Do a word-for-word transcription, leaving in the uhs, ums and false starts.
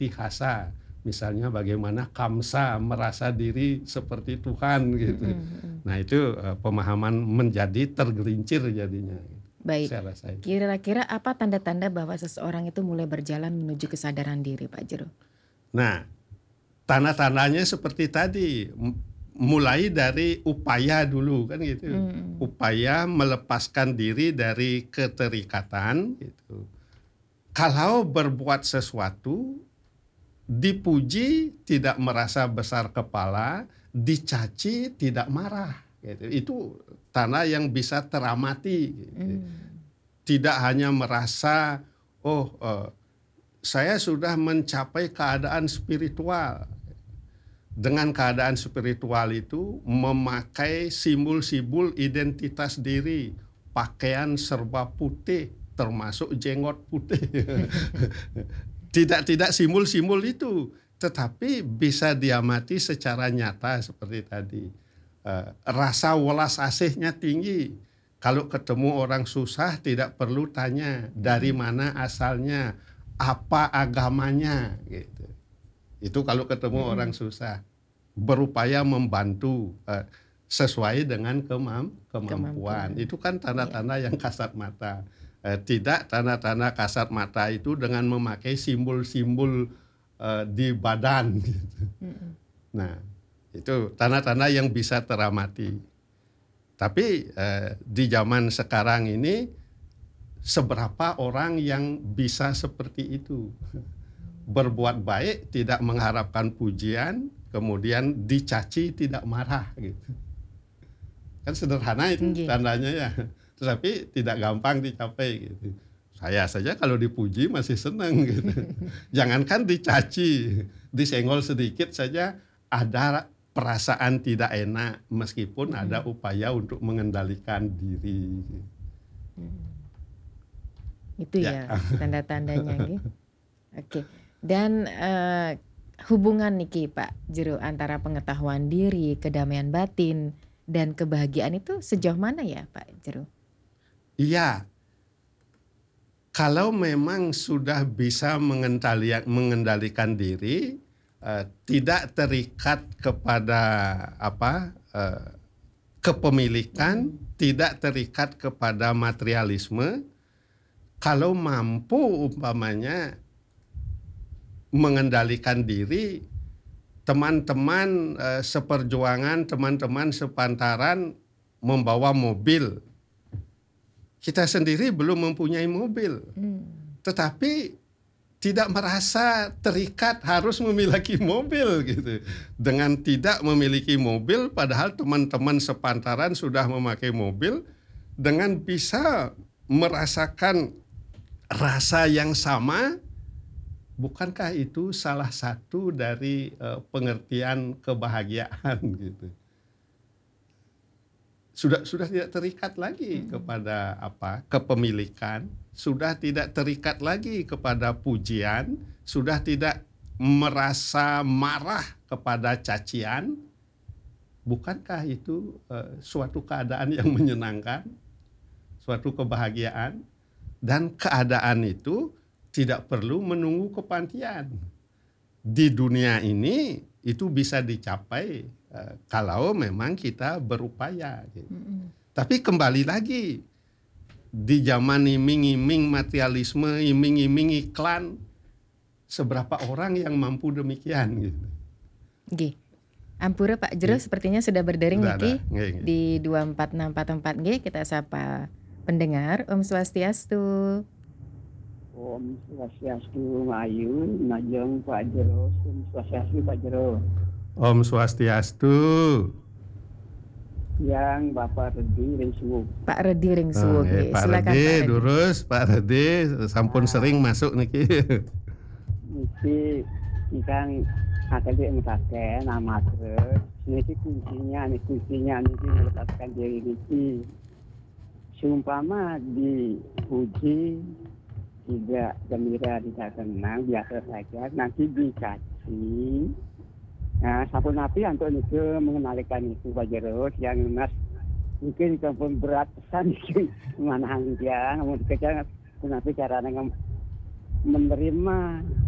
itihasa, misalnya bagaimana kamsa merasa diri seperti Tuhan gitu. Mm-mm. Nah itu uh, pemahaman menjadi tergelincir jadinya. Baik, Saya rasa itu. kira-kira apa tanda-tanda bahwa seseorang itu mulai berjalan menuju kesadaran diri, Pak Jero? Nah, tanda-tandanya seperti tadi, m- mulai dari upaya dulu kan gitu. Mm. Upaya melepaskan diri dari keterikatan gitu. Kalau berbuat sesuatu, dipuji tidak merasa besar kepala, dicaci tidak marah gitu. Itu tanda yang bisa teramati gitu. Mm. Tidak hanya merasa oh eh, saya sudah mencapai keadaan spiritual. Dengan keadaan spiritual itu memakai simbol-simbol identitas diri, pakaian serba putih termasuk jenggot putih. Tidak tidak simbol-simbol itu, tetapi bisa diamati secara nyata seperti tadi. Eh, rasa welas asihnya tinggi. Kalau ketemu orang susah tidak perlu tanya dari mana asalnya, apa agamanya gitu. Itu kalau ketemu Mm-mm. orang susah, berupaya membantu eh, sesuai dengan kemam, kemampuan. Kemampuan. Itu kan Iya. tanda-tanda yang kasat mata. Eh, tidak tanda-tanda kasat mata itu dengan memakai simbol-simbol eh, di badan. Gitu. Mm-mm. Nah, itu tanda-tanda yang bisa teramati. Tapi eh, di zaman sekarang ini, seberapa orang yang bisa seperti itu? Berbuat baik, tidak mengharapkan pujian, kemudian dicaci, tidak marah gitu. Kan sederhana itu Nggih. tandanya ya. Tetapi tidak gampang dicapai gitu. Saya saja kalau dipuji masih senang gitu. Jangankan dicaci, disenggol sedikit saja ada perasaan tidak enak meskipun Mm-mm. ada upaya untuk mengendalikan diri. Mm. Itu Ya. ya tanda-tandanya nggih. Oke. Dan eh, hubungan niki Pak Jero antara pengetahuan diri, kedamaian batin dan kebahagiaan itu sejauh mana ya Pak Jero? Iya. Kalau memang sudah bisa mengendali- mengendalikan diri, eh, tidak terikat kepada apa eh, kepemilikan, tidak terikat kepada materialisme, kalau mampu umpamanya mengendalikan diri, teman-teman eh, seperjuangan, teman-teman sepantaran membawa mobil. Kita sendiri belum mempunyai mobil, Hmm. tetapi tidak merasa terikat harus memiliki mobil gitu. Dengan tidak memiliki mobil, padahal teman-teman sepantaran sudah memakai mobil, dengan bisa merasakan rasa yang sama, bukankah itu salah satu dari uh, pengertian kebahagiaan gitu? Sudah sudah tidak terikat lagi hmm. kepada apa kepemilikan, sudah tidak terikat lagi kepada pujian, sudah tidak merasa marah kepada cacian. Bukankah itu uh, suatu keadaan yang menyenangkan, suatu kebahagiaan? Dan keadaan itu tidak perlu menunggu kepantian. Di dunia ini itu bisa dicapai uh, kalau memang kita berupaya. Gitu. Mm-hmm. Tapi kembali lagi, di zaman iming-iming materialisme, iming-iming iklan, seberapa orang yang mampu demikian? Gitu. Oke. Ampura Pak Jero G. sepertinya sudah berdering niki di dua empat enam empat empat G. Kita sapa pendengar. Om Swastiastu. Om Swastiastu Ngayu, Najeng Pak Jero. Om Swastiastu Pak Jero. Om Swastiastu. Yang Bapak Redi Ringsuwuk. Pak Redi Ringsuwuk. Oh, eh, Pak Silakan Redi, Pak Redi. durus Pak Redi, sampun nah, sering masuk niki. Niki ikan akhirnya mengatakan nama terus. Niki kuncinya, niki kuncinya niki melepaskan diri niki. Seumpama dipuji, tidak gembira, tidak tenang, biasa saja, nanti dikasih. Nah, satu napi untuk itu mengenalikan itu Pak Jero yang mas mungkin kampung berat pesan itu manahan dia, namun kerja napi cara dengan menerima